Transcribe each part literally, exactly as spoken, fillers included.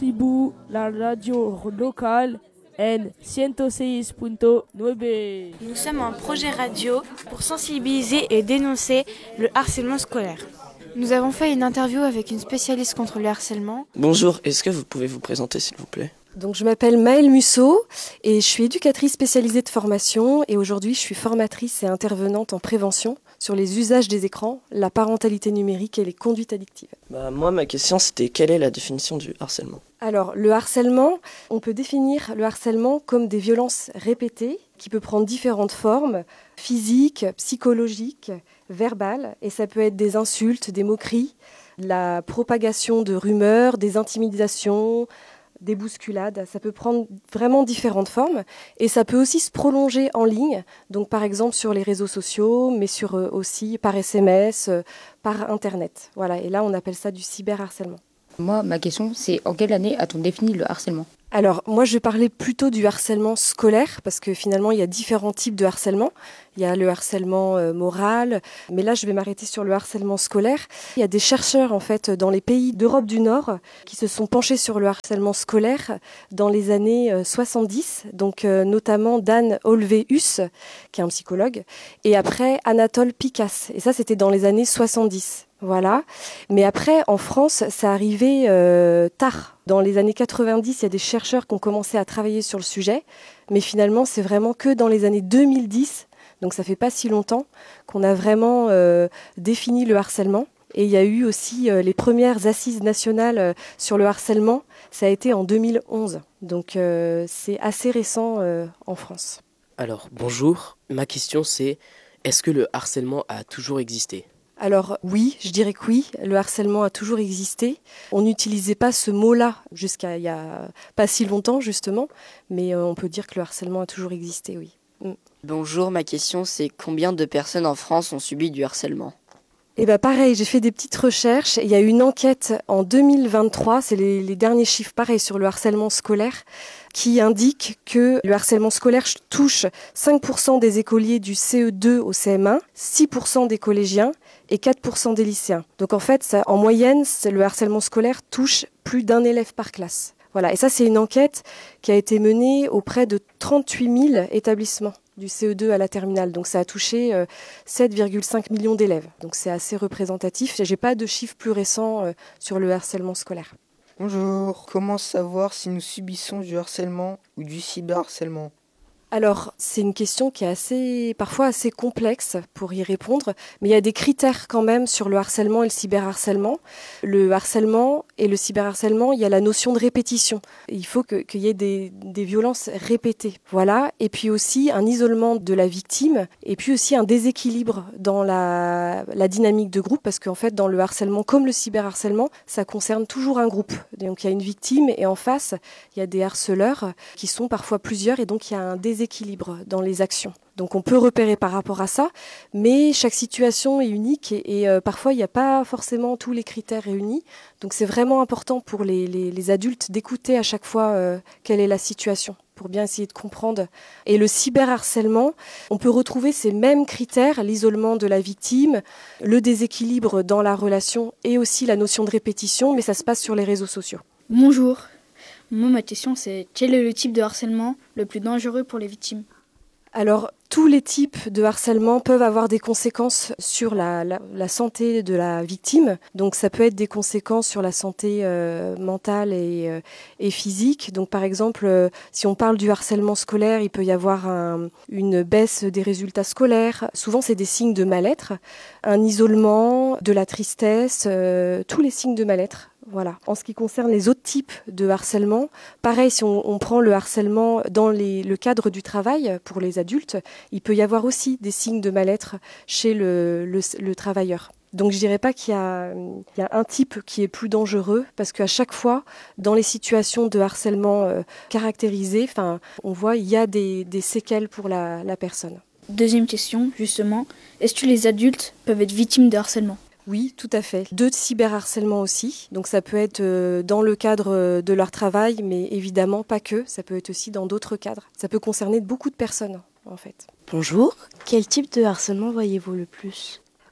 Tibu, la radio locale en cent six point neuf. Nous sommes un projet radio pour sensibiliser et dénoncer le harcèlement scolaire. Nous avons fait une interview avec une spécialiste contre le harcèlement. Bonjour, est-ce que vous pouvez vous présenter s'il vous plaît ? Donc, je m'appelle Maëlle Musso et je suis éducatrice spécialisée de formation et aujourd'hui je suis formatrice et intervenante en prévention sur les usages des écrans, la parentalité numérique et les conduites addictives. Bah, moi, ma question c'était quelle est la définition du harcèlement ? Alors, le harcèlement, on peut définir le harcèlement comme des violences répétées qui peut prendre différentes formes, physiques, psychologiques, verbales, et ça peut être des insultes, des moqueries, la propagation de rumeurs, des intimidations, des bousculades. Ça peut prendre vraiment différentes formes et ça peut aussi se prolonger en ligne, donc par exemple sur les réseaux sociaux, mais sur, euh, aussi par S M S, euh, par Internet. Voilà, et là on appelle ça du cyberharcèlement. Moi, ma question, c'est en quelle année a-t-on défini le harcèlement ? Alors, moi, je vais parler plutôt du harcèlement scolaire, parce que finalement, il y a différents types de harcèlement. Il y a le harcèlement euh, moral, mais là, je vais m'arrêter sur le harcèlement scolaire. Il y a des chercheurs, en fait, dans les pays d'Europe du Nord, qui se sont penchés sur le harcèlement scolaire dans les années euh, soixante-dix, donc euh, notamment Dan Olweus, qui est un psychologue, et après Anatole Pikas. Et ça, c'était dans les années soixante-dix. Voilà. Mais après, en France, ça arrivait euh, tard. Dans les années quatre-vingt-dix, il y a des chercheurs qui ont commencé à travailler sur le sujet. Mais finalement, c'est vraiment que dans les années deux mille dix, donc ça fait pas si longtemps, qu'on a vraiment euh, défini le harcèlement. Et il y a eu aussi euh, les premières assises nationales euh, sur le harcèlement. Ça a été en deux mille onze. Donc euh, c'est assez récent euh, en France. Alors, bonjour. Ma question c'est, est-ce que le harcèlement a toujours existé ? Alors oui, je dirais que oui, le harcèlement a toujours existé. On n'utilisait pas ce mot-là jusqu'à il y a pas si longtemps justement, mais euh, on peut dire que le harcèlement a toujours existé, oui. Mm. Bonjour, ma question c'est combien de personnes en France ont subi du harcèlement ? Eh bien pareil, j'ai fait des petites recherches. Il y a eu une enquête en deux mille vingt-trois, c'est les, les derniers chiffres pareil sur le harcèlement scolaire, qui indique que le harcèlement scolaire touche cinq pour cent des écoliers du C E deux au C M un, six pour cent des collégiens et quatre pour cent des lycéens. Donc en fait, ça, en moyenne, le harcèlement scolaire touche plus d'un élève par classe. Voilà, et ça c'est une enquête qui a été menée auprès de trente-huit mille établissements du C E deux à la terminale. Donc ça a touché euh, sept virgule cinq millions d'élèves. Donc c'est assez représentatif. J'ai pas de chiffres plus récents euh, sur le harcèlement scolaire. Bonjour, comment savoir si nous subissons du harcèlement ou du cyberharcèlement ? Alors, c'est une question qui est assez, parfois assez complexe pour y répondre, mais il y a des critères quand même sur le harcèlement et le cyberharcèlement. Le harcèlement et le cyberharcèlement, il y a la notion de répétition. Il faut que, qu'il y ait des, des violences répétées. Voilà. Et puis aussi un isolement de la victime, et puis aussi un déséquilibre dans la, la dynamique de groupe, parce qu'en fait, dans le harcèlement comme le cyberharcèlement, ça concerne toujours un groupe. Donc il y a une victime et en face, il y a des harceleurs qui sont parfois plusieurs, et donc il y a un déséquilibre équilibre dans les actions. Donc on peut repérer par rapport à ça, mais chaque situation est unique et, et euh, parfois il n'y a pas forcément tous les critères réunis. Donc c'est vraiment important pour les, les, les adultes d'écouter à chaque fois euh, quelle est la situation, pour bien essayer de comprendre. Et le cyberharcèlement, on peut retrouver ces mêmes critères, l'isolement de la victime, le déséquilibre dans la relation et aussi la notion de répétition, mais ça se passe sur les réseaux sociaux. Bonjour. Moi, ma question, c'est quel est le type de harcèlement le plus dangereux pour les victimes ? Alors, tous les types de harcèlement peuvent avoir des conséquences sur la, la, la santé de la victime. Donc, ça peut être des conséquences sur la santé euh, mentale et, euh, et physique. Donc, par exemple, euh, si on parle du harcèlement scolaire, il peut y avoir un, une baisse des résultats scolaires. Souvent, c'est des signes de mal-être, un isolement, de la tristesse, euh, tous les signes de mal-être. Voilà. En ce qui concerne les autres types de harcèlement, pareil, si on, on prend le harcèlement dans les, le cadre du travail pour les adultes, il peut y avoir aussi des signes de mal-être chez le, le, le travailleur. Donc je dirais pas qu'il y a, il y a un type qui est plus dangereux, parce qu'à chaque fois, dans les situations de harcèlement euh, caractérisées, enfin, on voit il y a des, des séquelles pour la, la personne. Deuxième question, justement, est-ce que les adultes peuvent être victimes de harcèlement ? Oui, tout à fait. De cyberharcèlement aussi. Donc ça peut être dans le cadre de leur travail, mais évidemment pas que. Ça peut être aussi dans d'autres cadres. Ça peut concerner beaucoup de personnes, en fait. Bonjour. Quel type de harcèlement voyez-vous le plus ?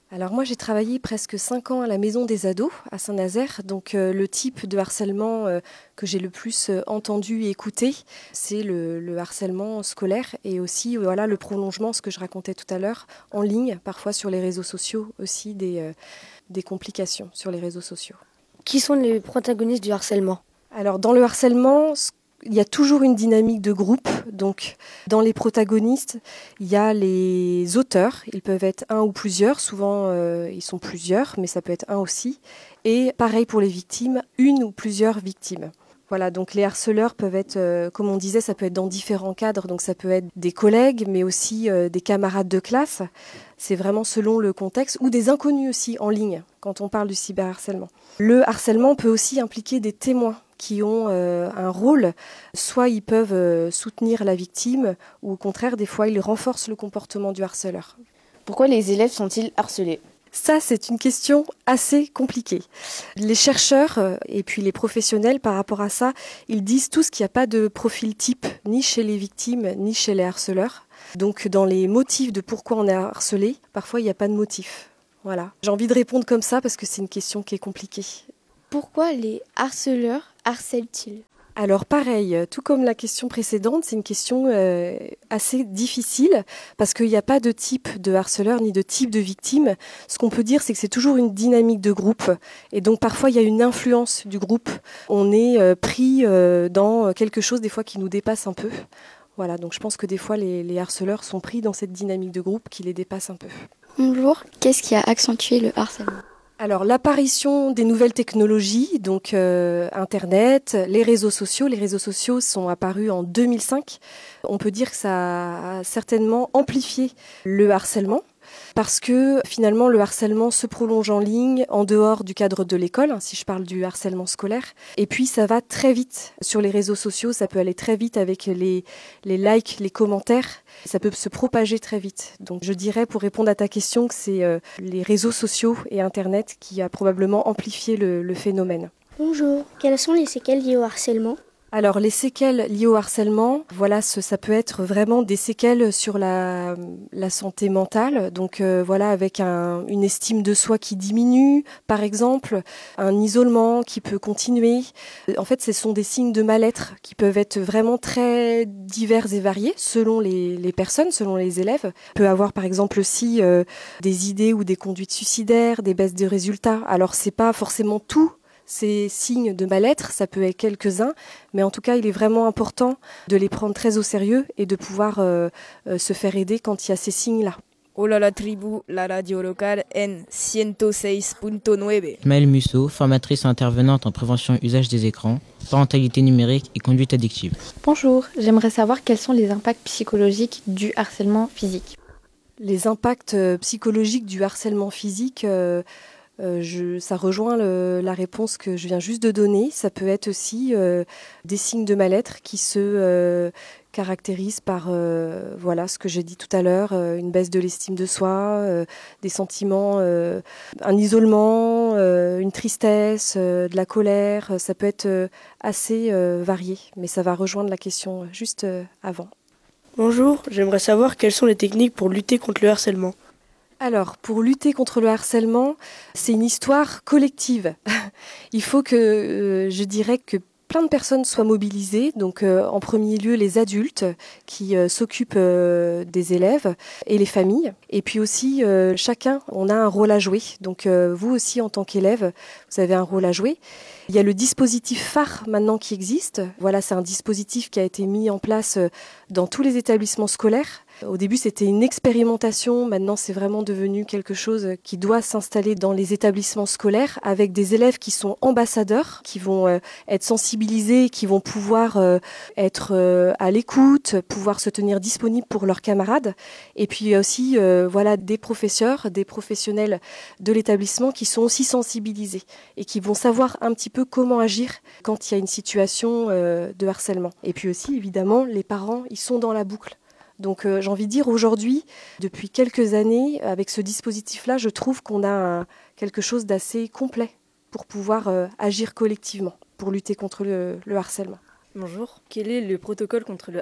Alors moi j'ai travaillé presque cinq ans à la Maison des Ados à Saint-Nazaire, donc euh, le type de harcèlement euh, que j'ai le plus euh, entendu et écouté, c'est le, le harcèlement scolaire et aussi euh, voilà, le prolongement, ce que je racontais tout à l'heure, en ligne, parfois sur les réseaux sociaux aussi, des, euh, des complications sur les réseaux sociaux. Qui sont les protagonistes du harcèlement ? Alors dans le harcèlement, il y a toujours une dynamique de groupe. Donc, dans les protagonistes, il y a les auteurs. Ils peuvent être un ou plusieurs. Souvent, euh, ils sont plusieurs, mais ça peut être un aussi. Et pareil pour les victimes, une ou plusieurs victimes. Voilà, donc les harceleurs peuvent être, euh, comme on disait, ça peut être dans différents cadres. Donc, ça peut être des collègues, mais aussi euh, des camarades de classe. C'est vraiment selon le contexte. Ou des inconnus aussi en ligne, quand on parle du cyberharcèlement. Le harcèlement peut aussi impliquer des témoins qui ont euh, un rôle, soit ils peuvent euh, soutenir la victime, ou au contraire, des fois, ils renforcent le comportement du harceleur. Pourquoi les élèves sont-ils harcelés ? Ça, c'est une question assez compliquée. Les chercheurs euh, et puis les professionnels, par rapport à ça, ils disent tous qu'il n'y a pas de profil type, ni chez les victimes, ni chez les harceleurs. Donc, dans les motifs de pourquoi on est harcelé, parfois, il n'y a pas de motif. Voilà. J'ai envie de répondre comme ça parce que c'est une question qui est compliquée. Pourquoi les harceleurs harcèlent-ils ? Alors pareil, tout comme la question précédente, c'est une question euh, assez difficile parce qu'il n'y a pas de type de harceleur ni de type de victime. Ce qu'on peut dire, c'est que c'est toujours une dynamique de groupe et donc parfois il y a une influence du groupe. On est euh, pris euh, dans quelque chose des fois qui nous dépasse un peu. Voilà, donc je pense que des fois les, les harceleurs sont pris dans cette dynamique de groupe qui les dépasse un peu. Bonjour, qu'est-ce qui a accentué le harcèlement ? Alors l'apparition des nouvelles technologies, donc euh, Internet, les réseaux sociaux. Les réseaux sociaux sont apparus en deux mille cinq. On peut dire que ça a certainement amplifié le harcèlement. Parce que finalement le harcèlement se prolonge en ligne, en dehors du cadre de l'école, hein, si je parle du harcèlement scolaire. Et puis ça va très vite sur les réseaux sociaux, ça peut aller très vite avec les, les likes, les commentaires, ça peut se propager très vite. Donc je dirais, pour répondre à ta question, que c'est euh, les réseaux sociaux et Internet qui a probablement amplifié le, le phénomène. Bonjour, quelles sont les séquelles liées au harcèlement ? Alors les séquelles liées au harcèlement, voilà, ce, ça peut être vraiment des séquelles sur la, la santé mentale, donc euh, voilà, avec un, une estime de soi qui diminue, par exemple, un isolement qui peut continuer. En fait, ce sont des signes de mal-être qui peuvent être vraiment très divers et variés selon les, les personnes, selon les élèves. On peut avoir par exemple aussi euh, des idées ou des conduites suicidaires, des baisses de résultats. Alors c'est pas forcément tout. Ces signes de mal-être, ça peut être quelques-uns, mais en tout cas, il est vraiment important de les prendre très au sérieux et de pouvoir euh, euh, se faire aider quand il y a ces signes-là. Hola la tribu, la radio locale en cent six punto nueve. Maëlle Musso, formatrice intervenante en prévention et usage des écrans, parentalité numérique et conduite addictive. Bonjour, j'aimerais savoir quels sont les impacts psychologiques du harcèlement physique. Les impacts euh, psychologiques du harcèlement physique... Euh, Euh, je, ça rejoint le, la réponse que je viens juste de donner. Ça peut être aussi euh, des signes de mal-être qui se euh, caractérisent par euh, voilà, ce que j'ai dit tout à l'heure, euh, une baisse de l'estime de soi, euh, des sentiments, euh, un isolement, euh, une tristesse, euh, de la colère. Ça peut être euh, assez euh, varié, mais ça va rejoindre la question juste euh, avant. Bonjour, j'aimerais savoir quelles sont les techniques pour lutter contre le harcèlement. Alors, pour lutter contre le harcèlement, c'est une histoire collective. Il faut que, euh, je dirais que plein de personnes soient mobilisées. Donc, euh, en premier lieu, les adultes qui euh, s'occupent euh, des élèves et les familles. Et puis aussi, euh, chacun, on a un rôle à jouer. Donc, euh, vous aussi, en tant qu'élève, vous avez un rôle à jouer. Il y a le dispositif phare maintenant qui existe. Voilà, c'est un dispositif qui a été mis en place dans tous les établissements scolaires. Au début, c'était une expérimentation. Maintenant, c'est vraiment devenu quelque chose qui doit s'installer dans les établissements scolaires avec des élèves qui sont ambassadeurs, qui vont euh, être sensibilisés, qui vont pouvoir euh, être euh, à l'écoute, pouvoir se tenir disponibles pour leurs camarades. Et puis aussi, euh, voilà, des professeurs, des professionnels de l'établissement qui sont aussi sensibilisés et qui vont savoir un petit peu comment agir quand il y a une situation euh, de harcèlement. Et puis aussi, évidemment, les parents, ils sont dans la boucle. Donc euh, j'ai envie de dire aujourd'hui, depuis quelques années, avec ce dispositif-là, je trouve qu'on a un, quelque chose d'assez complet pour pouvoir euh, agir collectivement, pour lutter contre le, le harcèlement. Bonjour, quel est le protocole contre le harcèlement ?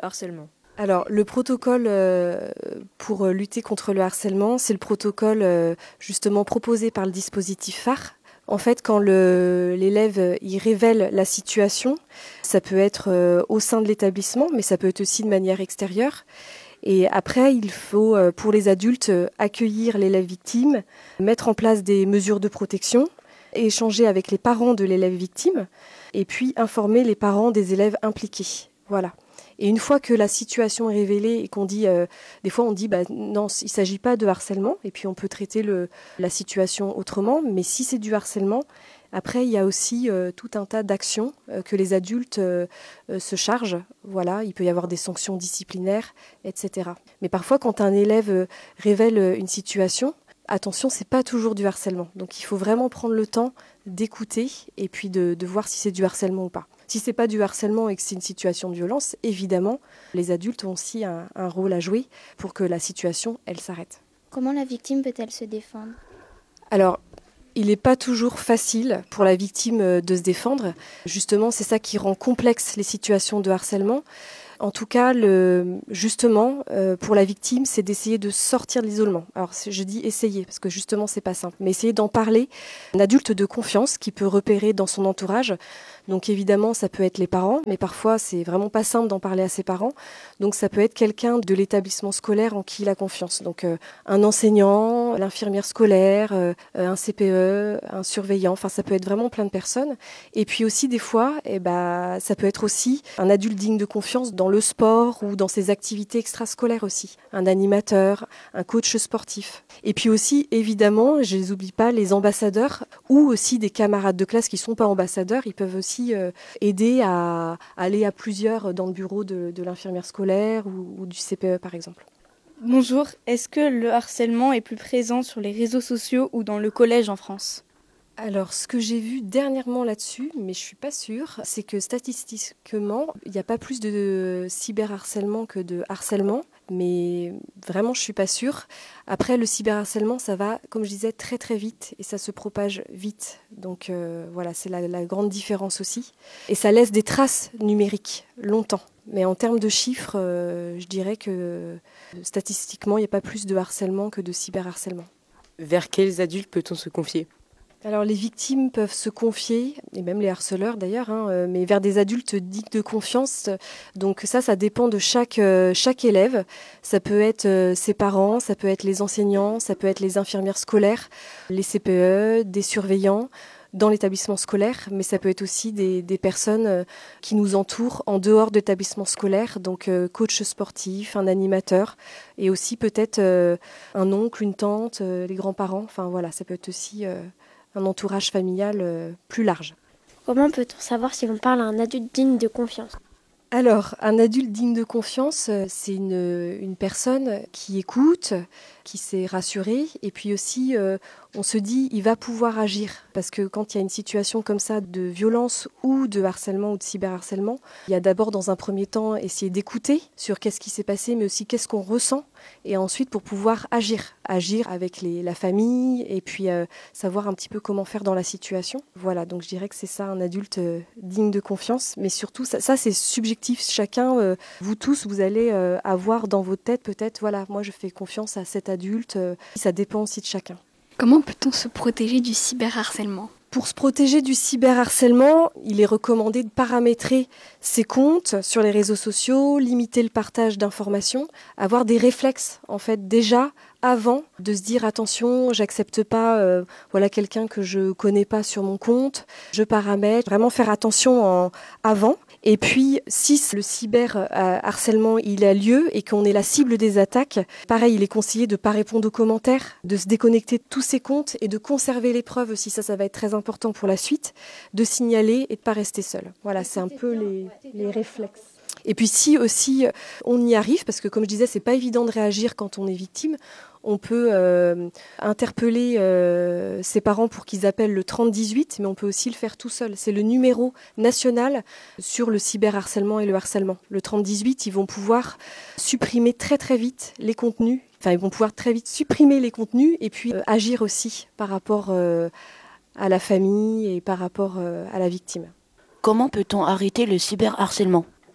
Alors, le protocole euh, pour lutter contre le harcèlement, c'est le protocole euh, justement proposé par le dispositif phare. En fait, quand le, l'élève il révèle la situation, ça peut être euh, au sein de l'établissement, mais ça peut être aussi de manière extérieure. Et après, il faut, euh, pour les adultes, euh, accueillir l'élève victime, mettre en place des mesures de protection, échanger avec les parents de l'élève victime, et puis informer les parents des élèves impliqués. Voilà. Et une fois que la situation est révélée et qu'on dit, euh, des fois on dit, bah, non, il ne s'agit pas de harcèlement, et puis on peut traiter le, la situation autrement, mais si c'est du harcèlement, après il y a aussi euh, tout un tas d'actions euh, que les adultes euh, euh, se chargent. Voilà, il peut y avoir des sanctions disciplinaires, et cetera. Mais parfois quand un élève euh, révèle une situation, attention, c'est pas toujours du harcèlement. Donc il faut vraiment prendre le temps d'écouter et puis de, de voir si c'est du harcèlement ou pas. Si c'est pas du harcèlement et que c'est une situation de violence, évidemment, les adultes ont aussi un, un rôle à jouer pour que la situation, elle s'arrête. Comment la victime peut-elle se défendre ? Alors, il n'est pas toujours facile pour la victime de se défendre. Justement, c'est ça qui rend complexe les situations de harcèlement. En tout cas, le, justement, euh, pour la victime, c'est d'essayer de sortir de l'isolement. Alors, je dis essayer, parce que justement, c'est pas simple, mais essayer d'en parler. Un adulte de confiance qui peut repérer dans son entourage. Donc, évidemment, ça peut être les parents, mais parfois, c'est vraiment pas simple d'en parler à ses parents. Donc, ça peut être quelqu'un de l'établissement scolaire en qui il a confiance. Donc, euh, un enseignant, l'infirmière scolaire, euh, un C P E, un surveillant. Enfin, ça peut être vraiment plein de personnes. Et puis aussi, des fois, eh ben, ça peut être aussi un adulte digne de confiance dans le sport ou dans ses activités extrascolaires aussi. Un animateur, un coach sportif. Et puis aussi, évidemment, je ne les oublie pas, les ambassadeurs ou aussi des camarades de classe qui ne sont pas ambassadeurs. Ils peuvent aussi euh, aider à, à aller à plusieurs dans le bureau de, de l'infirmière scolaire ou, ou du C P E, par exemple. Bonjour, est-ce que le harcèlement est plus présent sur les réseaux sociaux ou dans le collège en France ? Alors, ce que j'ai vu dernièrement là-dessus, mais je ne suis pas sûre, c'est que statistiquement, il n'y a pas plus de cyberharcèlement que de harcèlement, mais vraiment, je ne suis pas sûre. Après, le cyberharcèlement, ça va, comme je disais, très très vite et ça se propage vite. Donc euh, voilà, c'est la, la grande différence aussi. Et ça laisse des traces numériques longtemps. Mais en termes de chiffres, euh, je dirais que statistiquement, il n'y a pas plus de harcèlement que de cyberharcèlement. Vers quels adultes peut-on se confier ? Alors les victimes peuvent se confier, et même les harceleurs d'ailleurs, hein, mais vers des adultes dignes de confiance. Donc ça, ça dépend de chaque, euh, chaque élève. Ça peut être euh, ses parents, ça peut être les enseignants, ça peut être les infirmières scolaires, les C P E, des surveillants dans l'établissement scolaire, mais ça peut être aussi des, des personnes qui nous entourent en dehors de l'établissement scolaire, donc euh, coach sportif, un animateur, et aussi peut-être euh, un oncle, une tante, euh, les grands-parents. Enfin voilà, ça peut être aussi euh, un entourage familial euh, plus large. Comment peut-on savoir si on parle à un adulte digne de confiance ? Alors, un adulte digne de confiance, c'est une, une personne qui écoute, qui s'est rassurée, et puis aussi, euh, on se dit, il va pouvoir agir. Parce que quand il y a une situation comme ça de violence ou de harcèlement ou de cyberharcèlement, il y a d'abord, dans un premier temps, essayer d'écouter sur qu'est-ce qui s'est passé, mais aussi qu'est-ce qu'on ressent, et ensuite pour pouvoir agir. Agir avec les, la famille, et puis euh, savoir un petit peu comment faire dans la situation. Voilà, donc je dirais que c'est ça, un adulte euh, digne de confiance, mais surtout, ça, ça c'est subjectif. Chacun, euh, vous tous, vous allez euh, avoir dans votre tête peut-être, voilà, moi je fais confiance à cet adulte, euh, ça dépend aussi de chacun. Comment peut-on se protéger du cyberharcèlement ? Pour se protéger du cyberharcèlement, il est recommandé de paramétrer ses comptes sur les réseaux sociaux, limiter le partage d'informations, avoir des réflexes en fait déjà avant de se dire attention, j'accepte pas euh, voilà quelqu'un que je connais pas sur mon compte, je paramètre, vraiment faire attention en avant. Et puis, si le cyberharcèlement il a lieu et qu'on est la cible des attaques, pareil, il est conseillé de ne pas répondre aux commentaires, de se déconnecter de tous ses comptes et de conserver les preuves aussi. Ça, ça va être très important pour la suite, de signaler et de ne pas rester seul. Voilà, c'est un peu les, les réflexes. Et puis si aussi on y arrive, parce que comme je disais, c'est pas évident de réagir quand on est victime, on peut euh, interpeller euh, ses parents pour qu'ils appellent le trente dix-huit, mais on peut aussi le faire tout seul. C'est le numéro national sur le cyberharcèlement et le harcèlement. Le trente dix-huit, ils vont pouvoir supprimer très très vite les contenus, enfin ils vont pouvoir très vite supprimer les contenus et puis euh, agir aussi par rapport euh, à la famille et par rapport euh, à la victime. Comment peut-on arrêter le cyberharcèlement ?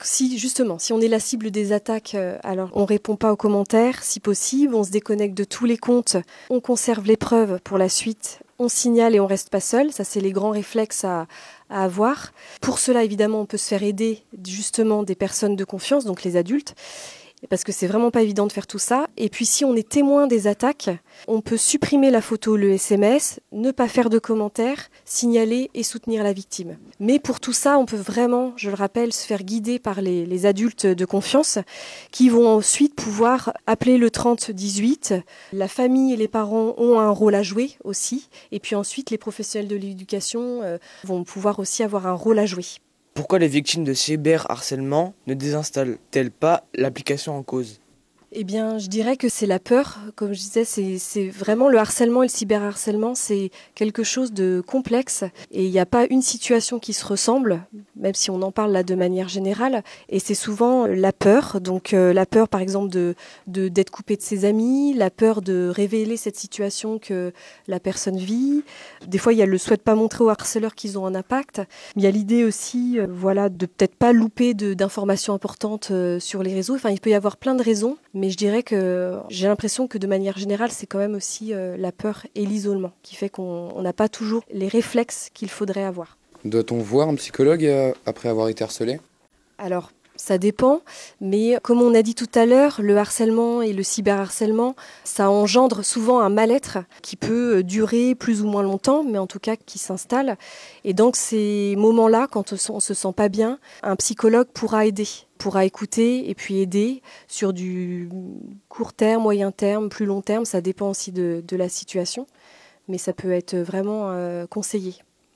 si justement, si on est la cible des attaques, euh, alors on répond pas aux commentaires, si possible, on se déconnecte de tous les comptes, on conserve les preuves pour la suite, on signale et on reste pas seul. Ça, c'est les grands réflexes à, à avoir. Pour cela, évidemment, on peut se faire aider justement des personnes de confiance, donc les adultes, parce que c'est vraiment pas évident de faire tout ça. Et puis si on est témoin des attaques, on peut supprimer la photo, le S M S, ne pas faire de commentaires, signaler et soutenir la victime. Mais pour tout ça, on peut vraiment, je le rappelle, se faire guider par les, les adultes de confiance qui vont ensuite pouvoir appeler le trente dix-huit. La famille et les parents ont un rôle à jouer aussi. Et puis ensuite, les professionnels de l'éducation euh, vont pouvoir aussi avoir un rôle à jouer. Pourquoi les victimes de cyberharcèlement ne désinstallent-elles pas l'application en cause ? Eh bien, je dirais que c'est la peur. Comme je disais, c'est, c'est vraiment le harcèlement et le cyberharcèlement, c'est quelque chose de complexe. Et il n'y a pas une situation qui se ressemble, même si on en parle là de manière générale. Et c'est souvent la peur. Donc euh, la peur, par exemple, de, de, d'être coupé de ses amis, la peur de révéler cette situation que la personne vit. Des fois, il y a le souhait de pas montrer aux harceleurs qu'ils ont un impact. Il y a l'idée aussi, euh, voilà, de peut-être pas louper de, d'informations importantes euh, sur les réseaux. Enfin, il peut y avoir plein de raisons. Mais je dirais que j'ai l'impression que de manière générale, c'est quand même aussi euh, la peur et l'isolement qui fait qu'on n'a pas toujours les réflexes qu'il faudrait avoir. Doit-on voir un psychologue euh, après avoir été harcelé ? Alors, ça dépend, mais comme on a dit tout à l'heure, le harcèlement et le cyberharcèlement, ça engendre souvent un mal-être qui peut durer plus ou moins longtemps, mais en tout cas qui s'installe. Et donc ces moments-là, quand on se sent pas bien, un psychologue pourra aider, pourra écouter et puis aider sur du court terme, moyen terme, plus long terme, ça dépend aussi de, de la situation, mais ça peut être vraiment euh, conseillé.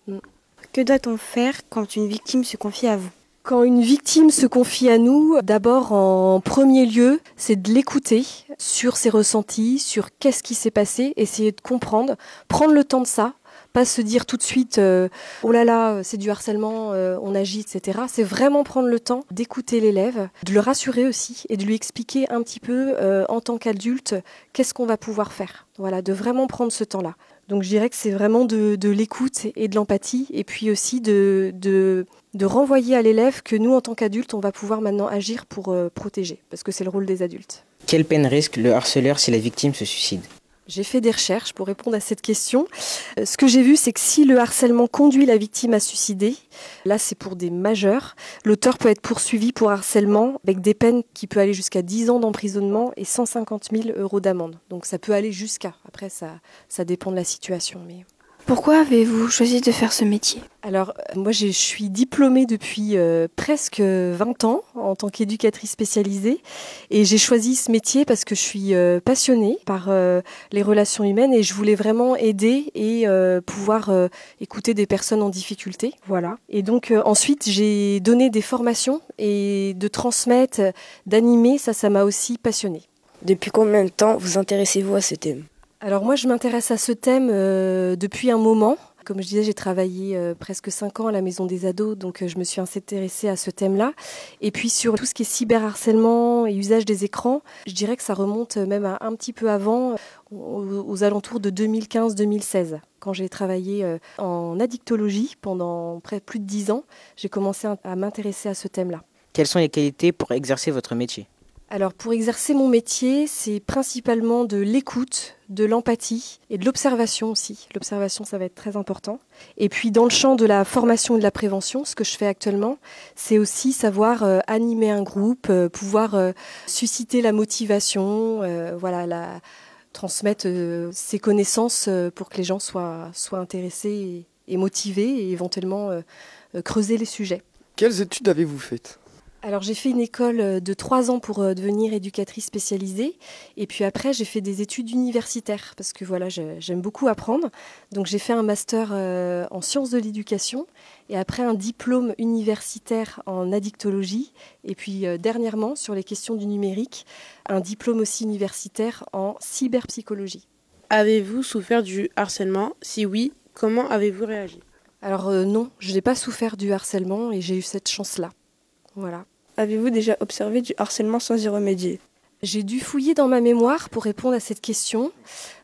Que doit-on faire quand une victime se confie à vous ? Quand une victime se confie à nous, d'abord en premier lieu, c'est de l'écouter sur ses ressentis, sur qu'est-ce qui s'est passé, essayer de comprendre, prendre le temps de ça, pas se dire tout de suite euh, « oh là là, c'est du harcèlement, euh, on agit, et cetera » C'est vraiment prendre le temps d'écouter l'élève, de le rassurer aussi et de lui expliquer un petit peu euh, en tant qu'adulte qu'est-ce qu'on va pouvoir faire. Voilà, de vraiment prendre ce temps-là. Donc je dirais que c'est vraiment de, de l'écoute et de l'empathie et puis aussi de, de, de renvoyer à l'élève que nous, en tant qu'adultes, on va pouvoir maintenant agir pour euh, protéger, parce que c'est le rôle des adultes. Quelle peine risque le harceleur si la victime se suicide ? J'ai fait des recherches pour répondre à cette question. Euh, ce que j'ai vu, c'est que si le harcèlement conduit la victime à suicider, là c'est pour des majeurs, l'auteur peut être poursuivi pour harcèlement avec des peines qui peuvent aller jusqu'à dix ans d'emprisonnement et cent cinquante mille euros d'amende. Donc ça peut aller jusqu'à, après ça, ça dépend de la situation. Mais... Pourquoi avez-vous choisi de faire ce métier ? Alors, moi, je suis diplômée depuis euh, presque vingt ans en tant qu'éducatrice spécialisée et j'ai choisi ce métier parce que je suis euh, passionnée par euh, les relations humaines et je voulais vraiment aider et euh, pouvoir euh, écouter des personnes en difficulté. Voilà. Et donc, euh, ensuite, j'ai donné des formations et de transmettre, d'animer, ça, ça m'a aussi passionnée. Depuis combien de temps vous intéressez-vous à ce thème ? Alors moi, je m'intéresse à ce thème euh, depuis un moment. Comme je disais, j'ai travaillé euh, presque cinq ans à la Maison des Ados, donc euh, je me suis intéressée à ce thème-là. Et puis sur tout ce qui est cyberharcèlement et usage des écrans, je dirais que ça remonte même à un petit peu avant, aux, aux alentours de deux mille quinze deux mille seize. Quand j'ai travaillé euh, en addictologie pendant près plus de dix ans, j'ai commencé à, à m'intéresser à ce thème-là. Quelles sont les qualités pour exercer votre métier ? Alors pour exercer mon métier, c'est principalement de l'écoute, de l'empathie et de l'observation aussi. L'observation, ça va être très important. Et puis dans le champ de la formation et de la prévention, ce que je fais actuellement, c'est aussi savoir euh, animer un groupe, euh, pouvoir euh, susciter la motivation, euh, voilà, la, transmettre euh, ses connaissances euh, pour que les gens soient, soient intéressés et, et motivés et éventuellement euh, euh, creuser les sujets. Quelles études avez-vous faites ? Alors j'ai fait une école de trois ans pour devenir éducatrice spécialisée et puis après j'ai fait des études universitaires parce que voilà j'aime beaucoup apprendre. Donc j'ai fait un master en sciences de l'éducation et après un diplôme universitaire en addictologie et puis dernièrement sur les questions du numérique, un diplôme aussi universitaire en cyberpsychologie. Avez-vous souffert du harcèlement ? Si oui, comment avez-vous réagi ? Alors euh, non, je n'ai pas souffert du harcèlement et j'ai eu cette chance-là. Voilà. Avez-vous déjà observé du harcèlement sans y remédier ? J'ai dû fouiller dans ma mémoire pour répondre à cette question.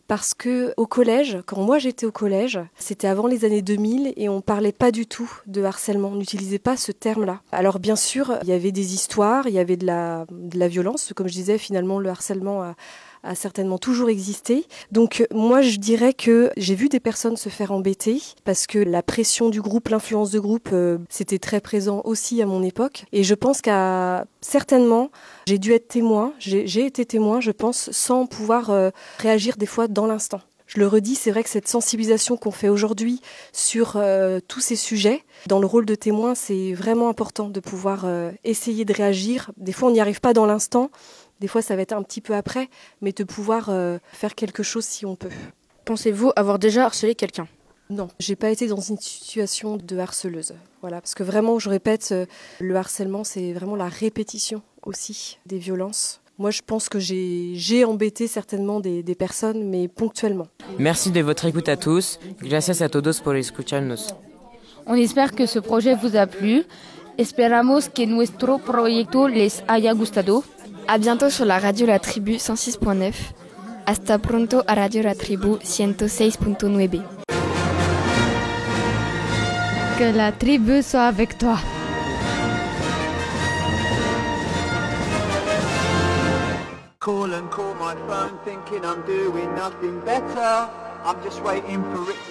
parce que au collège, quand moi j'étais au collège, c'était avant les années deux mille et on parlait pas du tout de harcèlement, on n'utilisait pas ce terme-là. Alors bien sûr, il y avait des histoires, il y avait de la, de la violence, comme je disais, finalement le harcèlement a a certainement toujours existé. Donc moi je dirais que j'ai vu des personnes se faire embêter parce que la pression du groupe, l'influence de groupe, euh, c'était très présent aussi à mon époque. Et je pense qu'à certainement j'ai dû être témoin, j'ai, j'ai été témoin je pense, sans pouvoir euh, réagir des fois dans l'instant. Je le redis, c'est vrai que cette sensibilisation qu'on fait aujourd'hui sur euh, tous ces sujets, dans le rôle de témoin, c'est vraiment important de pouvoir euh, essayer de réagir. Des fois on n'y arrive pas dans l'instant, des fois, ça va être un petit peu après, mais de pouvoir euh, faire quelque chose si on peut. Pensez-vous avoir déjà harcelé quelqu'un ? Non, j'ai pas été dans une situation de harceleuse. Voilà, parce que vraiment, je répète, euh, le harcèlement, c'est vraiment la répétition aussi des violences. Moi, je pense que j'ai, j'ai embêté certainement des, des personnes, mais ponctuellement. Merci de votre écoute à tous. Gracias a todos por escucharnos. On espère que ce projet vous a plu. Esperamos que nuestro proyecto les haya gustado. À bientôt sur la radio La Tribu cent six point neuf. Hasta pronto a Radio La Tribu ciento seis punto nueve. Que la tribu soit avec toi. Call and call my phone thinking I'm doing nothing better. I'm just waiting for it to